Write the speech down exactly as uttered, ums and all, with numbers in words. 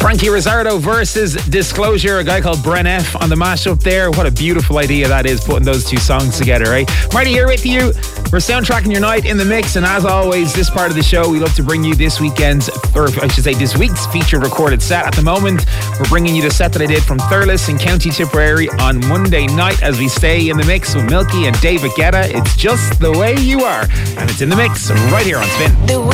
Frankie Rizzardo versus Disclosure, a guy called Bren F on the mashup there. What a beautiful idea that is, putting those two songs together, right? Marty here with you. We're soundtracking your night in the mix, and as always, this part of the show, we love to bring you this weekend's, or I should say this week's featured recorded set. At the moment, we're bringing you the set that I did from Thurles in County Tipperary on Monday night as we stay in the mix with Milky and David Guetta. It's Just the Way You Are, and it's in the mix right here on Spin.